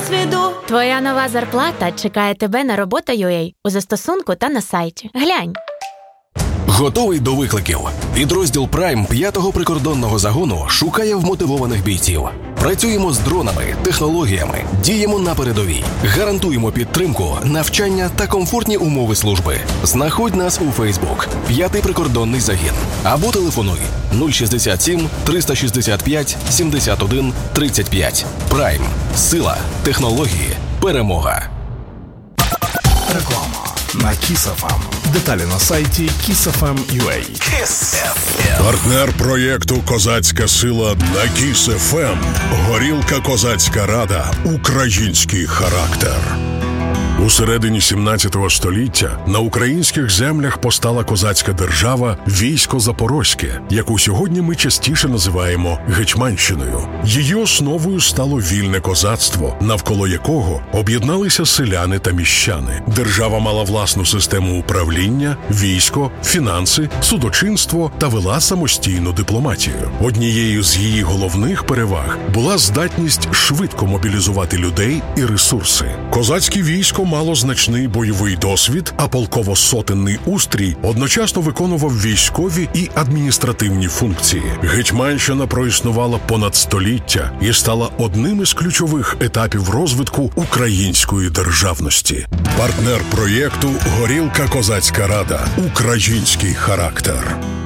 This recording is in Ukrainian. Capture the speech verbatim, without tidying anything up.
досвіду. Твоя нова зарплата чекає тебе на робота точка ю а у застосунку та на сайті. Глянь. Готовий до викликів? Підрозділ Prime п'ятого прикордонного загону шукає вмотивованих бійців. Працюємо з дронами, технологіями, діємо на передовій. Гарантуємо підтримку, навчання та комфортні умови служби. Знаходь нас у Facebook «П'ятий прикордонний загін» або телефонуй нуль шістдесят сім триста шістдесят п'ять сімдесят один тридцять п'ять. Prime. Сила, технології, перемога. Реклама на Kiss еф ем. Деталі на сайті кіс еф ем крапка ю а. Kiss еф ем. Партнер проєкту «Козацька сила» на Kiss еф ем. Горілка «Козацька рада». Український характер. У середині сімнадцятого століття на українських землях постала козацька держава Військо Запорозьке, яку сьогодні ми частіше називаємо Гетьманщиною. Її основою стало вільне козацтво, навколо якого об'єдналися селяни та міщани. Держава мала власну систему управління, військо, фінанси, судочинство та вела самостійну дипломатію. Однією з її головних переваг була здатність швидко мобілізувати людей і ресурси. Козацьке військо мало значний бойовий досвід, а полково-сотенний устрій одночасно виконував військові і адміністративні функції. Гетьманщина проіснувала понад століття і стала одним із ключових етапів розвитку української державності. Партнер проєкту «Горілка Козацька рада». Український характер.